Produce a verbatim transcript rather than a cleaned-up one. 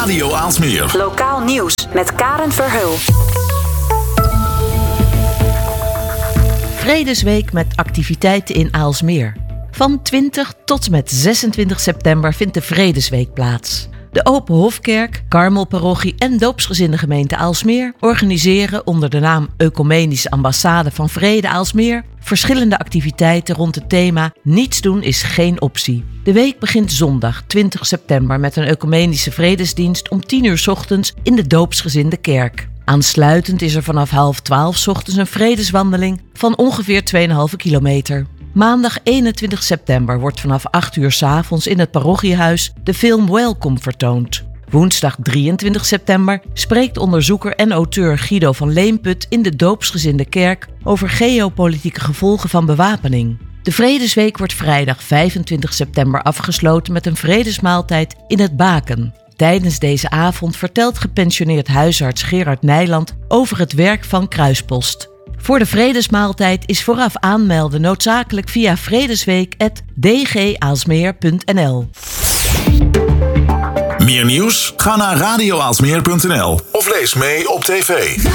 Radio Aalsmeer. Lokaal nieuws met Karen Verheul. Vredesweek met activiteiten in Aalsmeer. Van twintig tot met zesentwintig september vindt de Vredesweek plaats. De Open Hofkerk, Karmelparochie en doopsgezinde gemeente Aalsmeer organiseren onder de naam Ecumenische Ambassade van Vrede Aalsmeer verschillende activiteiten rond het thema Niets doen is geen optie. De week begint zondag twintig september met een ecumenische vredesdienst om tien uur 's ochtends in de doopsgezinde kerk. Aansluitend is er vanaf half twaalf 's ochtends een vredeswandeling van ongeveer twee komma vijf kilometer. Maandag eenentwintig september wordt vanaf acht uur 's avonds in het parochiehuis de film Welcome vertoond. Woensdag drieëntwintig september spreekt onderzoeker en auteur Guido van Leemput in de doopsgezinde kerk over geopolitieke gevolgen van bewapening. De Vredesweek wordt vrijdag vijfentwintig september afgesloten met een vredesmaaltijd in het Baken. Tijdens deze avond vertelt gepensioneerd huisarts Gerard Nijland over het werk van Kruispost. Voor de vredesmaaltijd is vooraf aanmelden noodzakelijk via vredesweek punt d g aalsmeer punt n l. Meer nieuws? Ga naar radio aalsmeer punt n l of lees mee op tv.